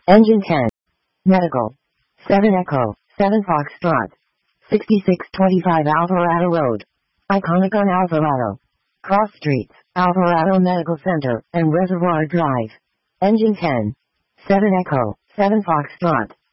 Engine 10. Medical. 7 Echo, 7 Foxtrot. 6625 Alvarado Road. Iconicon Alvarado. Cross Streets, Alvarado Medical Center, and Reservoir Drive. Engine 10. 7 Echo, 7 Foxtrot.